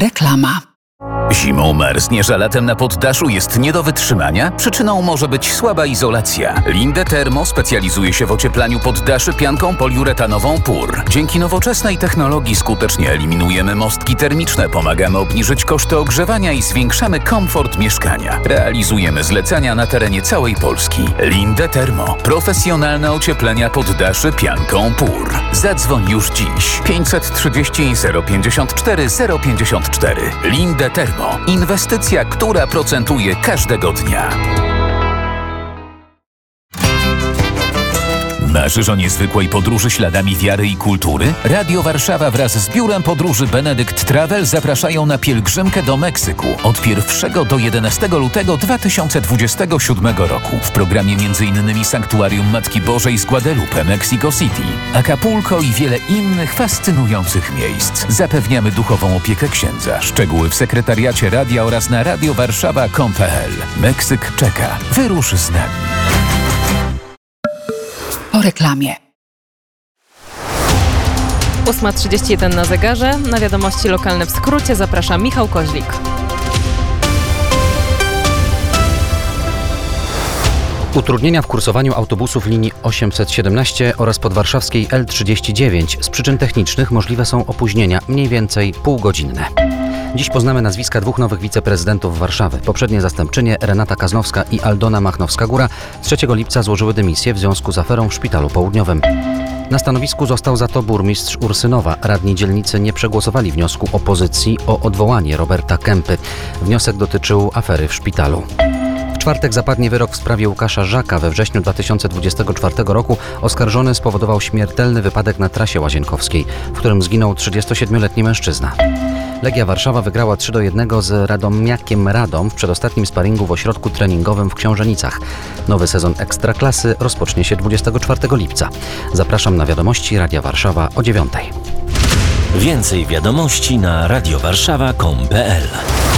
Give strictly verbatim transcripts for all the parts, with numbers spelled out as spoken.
Reklama. Zimą marzniesz, a latem na poddaszu jest nie do wytrzymania? Przyczyną może być słaba izolacja. Linde Thermo specjalizuje się w ocieplaniu poddaszy pianką poliuretanową P U R. Dzięki nowoczesnej technologii skutecznie eliminujemy mostki termiczne, pomagamy obniżyć koszty ogrzewania i zwiększamy komfort mieszkania. Realizujemy zlecenia na terenie całej Polski. Linde Thermo. Profesjonalne ocieplenia poddaszy pianką P U R. Zadzwoń już dziś. pięćset trzydzieści zero pięćdziesiąt cztery zero pięćdziesiąt cztery. Linde Thermo. Inwestycja, która procentuje każdego dnia. Marzysz o niezwykłej podróży śladami wiary i kultury? Radio Warszawa wraz z biurem podróży Benedykt Travel zapraszają na pielgrzymkę do Meksyku od pierwszego do jedenastego lutego dwa tysiące dwudziestego siódmego roku. W programie m.in. Sanktuarium Matki Bożej z Guadalupe, Mexico City, Acapulco i wiele innych fascynujących miejsc. Zapewniamy duchową opiekę księdza. Szczegóły w sekretariacie radia oraz na radiowarszawa kropka com kropka pe el. Meksyk czeka. Wyrusz z nami. Po reklamie. ósma trzydzieści jeden na zegarze. Na wiadomości lokalne w skrócie zaprasza Michał Koźlik. Utrudnienia w kursowaniu autobusów linii osiemset siedemnaście oraz podwarszawskiej L trzydzieści dziewięć. Z przyczyn technicznych możliwe są opóźnienia, mniej więcej półgodzinne. Dziś poznamy nazwiska dwóch nowych wiceprezydentów Warszawy. Poprzednie zastępczynie Renata Kaznowska i Aldona Machnowska-Góra trzeciego lipca złożyły dymisję w związku z aferą w Szpitalu Południowym. Na stanowisku został za to burmistrz Ursynowa. Radni dzielnicy nie przegłosowali wniosku opozycji o odwołanie Roberta Kępy. Wniosek dotyczył afery w szpitalu. W czwartek zapadnie wyrok w sprawie Łukasza Żaka. We wrześniu dwa tysiące dwudziestego czwartego roku oskarżony spowodował śmiertelny wypadek na trasie łazienkowskiej, w którym zginął trzydziestosiedmioletni mężczyzna. Legia Warszawa wygrała trzy do jednego z Radomiakiem Radom w przedostatnim sparingu w ośrodku treningowym w Książenicach. Nowy sezon Ekstraklasy rozpocznie się dwudziestego czwartego lipca. Zapraszam na wiadomości Radia Warszawa o dziewiątej. Więcej wiadomości na radiowarszawa kropka com kropka pe el.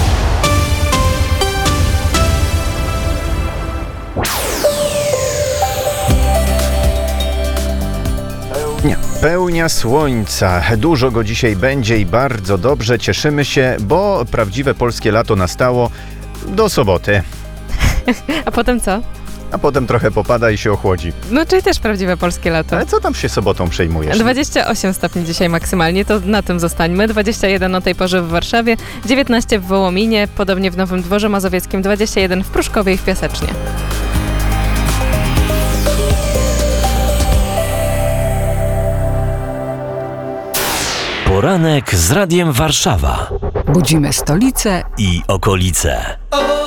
Pełnia słońca. Dużo go dzisiaj będzie i bardzo dobrze. Cieszymy się, bo prawdziwe polskie lato nastało do soboty. A potem co? A potem trochę popada i się ochłodzi. No, czyli też prawdziwe polskie lato. Ale co tam się sobotą przejmujesz? dwadzieścia osiem stopni dzisiaj maksymalnie, to na tym zostańmy. dwadzieścia jeden o tej porze w Warszawie, dziewiętnaście w Wołominie, podobnie w Nowym Dworze Mazowieckim, dwadzieścia jeden w Pruszkowie i w Piasecznie. Poranek z Radiem Warszawa. Budzimy stolicę I okolice.